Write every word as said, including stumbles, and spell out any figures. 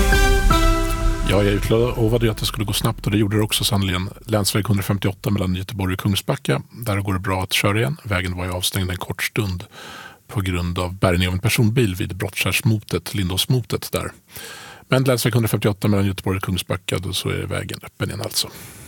Ja, jag utlovade ju att det skulle gå snabbt och det gjorde det också sannoliken. Länsväg hundrafemtioåtta mellan Göteborg och Kungsbacka. Där går det bra att köra igen. Vägen var ju avstängd en kort stund på grund av bärgning av en personbil vid Brottskärsmotet, Lindåsmotet där. Men länsväg hundrafemtioåtta mellan Göteborg och Kungsbacka, då så är vägen öppen igen alltså.